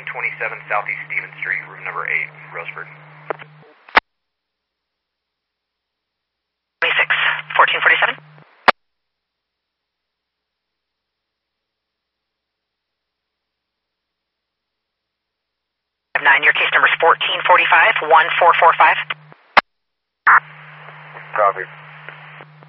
27 Southeast Stevens Street, room number 8, Roseford. 26, 1447. 9, your case number is 1445, 1445. Copy.